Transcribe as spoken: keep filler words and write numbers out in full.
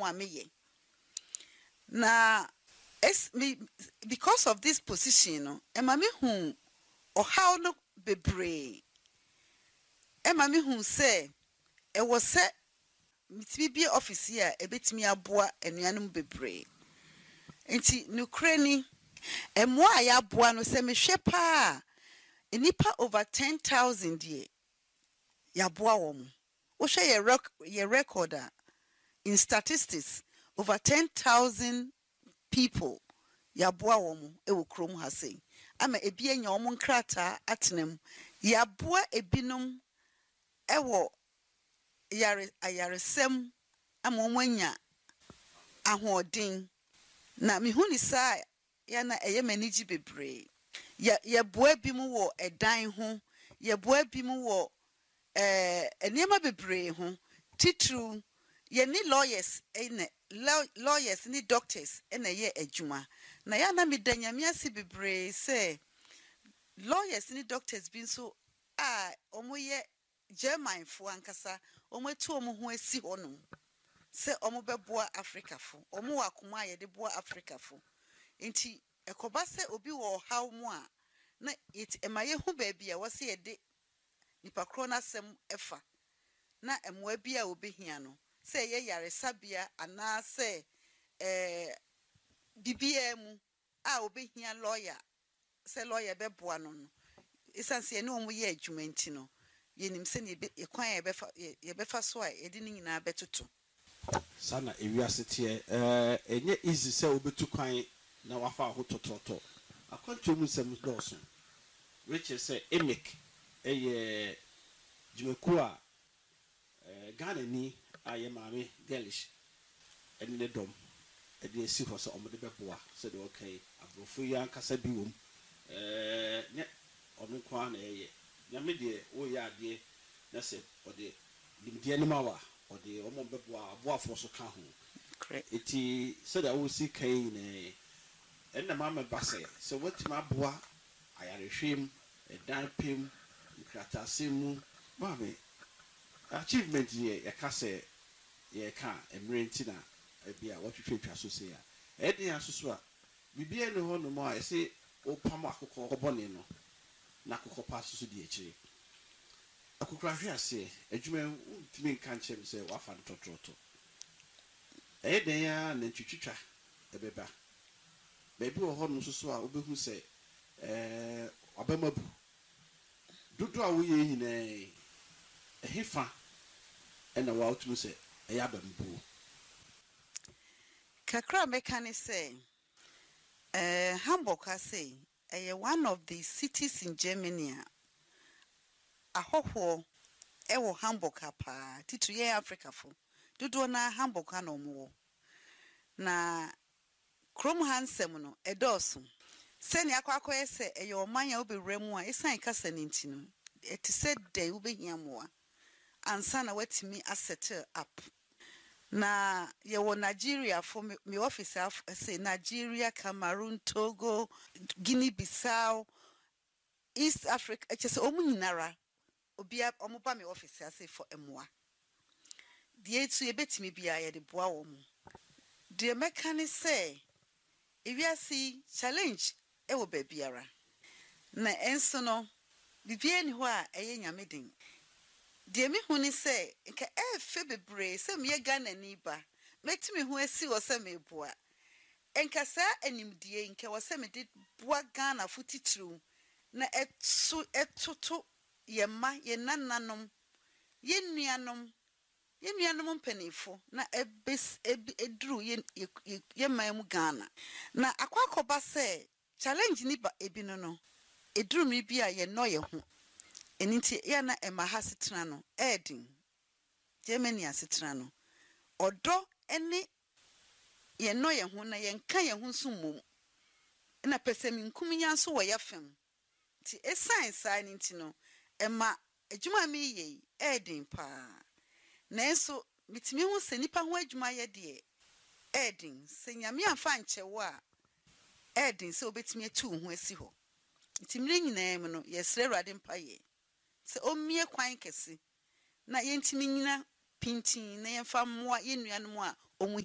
wa meye na es me because of this position no ema me hu o how no bebre ema me hu say e wo se mitimi bi office here ebetimi aboa enuanum bebre enti nukreni emo aya aboa no se mehwe pa enipa over ten thousand ye ya aboa wo mo wo hwe ye rec ye recorder in statistics over ten thousand people ya aboa wo mo e wo krom ha sei ama ebi anya wo nkrata atenam ya aboa ebinom e wo yare ayaresem ama wo anya ahoden na mihuni sa ya na eye maniji bebre ya ya boa bi mu wo edan ho ya boa bi mu wo eh enema bebre ho titru ye ni lawyers ene lawyers ni doctors ene ye adwuma na ya na medanyame ase bebre say lawyers ni doctors bi so a omo ye German fo ankasa omo tu omo ho asi hono se omo beboa Africa fo omo wakoma ye de boa Africa fo enti ekoba se obi wo haw mu a na it emaye hu ba bia wo se ye de nipa kro na sem efa na emoa bia obehia no se ye yare sabia ana se eh bibia mu a obehia lawyer se lawyer beboa no no isanse ne omo ye adwuma enti no yenim se ne ekwan ye befa ye befa so a edi ni nyina betoto sana ewiase tie eh enye easy se obetu kwan na wafa ho tototo akwanto mu sem dawson which is say emic eye jumeku a eh Ghana ni aye maame girlish eni ne dom edi esi ho so omode beboa so de okay abrofo ya nkasa bi wom eh ne onu kwa na eye nyame de wo ya ade na se ode limdie ne mawa ode omo beboa aboafo so ka ho correct eti so da wo si kai ne enna mama base so wetima aboa ayarehwem edan pem nkratasemu mame achievement ye yakase ye ka emrenti na ebia watwetwa so se ya edi asusu a bibie ne ho no mo a ese opam akokọ obone no na akokọ pa susu di ekire akokra hwe ase adwuma ntimi nka nchem se wafa ntotroto eden ya na twitwitwa ebeba bebi wo ho no susu a obehu se eh abamabu dudu a wo ye nyina ehifa ena wa otumu se eya bambu kakra mekani say eh Hamburg ha say eh one of the cities in Germany ahoho ewo Hamburg pa titu ye Africa fo dudu na Hamburg ha no mo na krom hansem no edoso se ne akwakoye se eye omanya obewremu a isan kasa ninti no eti se dey obehia moa ansa na watimi asset up na ye wo Nigeria for me, me office af say Nigeria, Cameroon, Togo, Guinea Bissau, East Africa e say omu nyinara obi omo ba me office say for emoa de etu ye betimi bia ye de boa wo mu de mekani say ewiasi challenge e wo ba biara na enso no bibie ni ho a eye nyamedin de mi hu ni say nka e fe bebre say me Ghana ni ba metimi hu asi wo say me boa enka sa animdie nka wo say me de boa Ghana futitru na etu etutu ye ma ye nananom ye nuanom ye nuanom mpanifo na ebes edru ye ye mamu Ghana na akwakoba say challenge ni ba ebi no no edru mi bia ye no ye ho eninti ya na ema hasetra no edin Germany asetra no odo ene ye no ye ho na ye nka ye ho sumom na pesemi nkuminya so wo ye fem ti esan sai ninti no ema adwuma mi ye edin pa na enso mitimi hu se nipa ho adwuma ye de edin se nyame afa nchewo a edin se obetimi atu ho asi ho ntimire nyina em no yesre rade mpa ye se omie kwan kese na yentimi nyina pintin na yemfa moa ye nuanom a